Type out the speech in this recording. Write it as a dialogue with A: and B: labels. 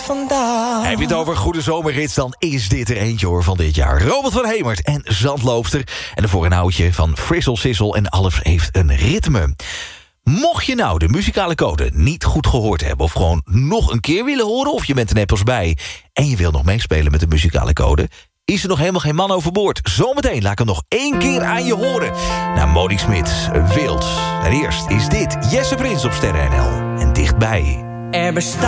A: vandaag.
B: Heb je het over goede zomerhits, dan is dit er eentje hoor van dit jaar. Robert van Hemert en Zandloopster. En ervoor een oudje van Frissel Sissel en alles heeft een ritme. Mocht je nou de muzikale code niet goed gehoord hebben... of gewoon nog een keer willen horen, of je bent er net pas bij... en je wil nog meespelen met de muzikale code... is er nog helemaal geen man overboord. Zometeen laat ik hem nog 1 keer aan je horen. Naar Modi Smit, Wild. En eerst is dit Jesse Prins op Sterren NL. En dichtbij.
A: Er bestaat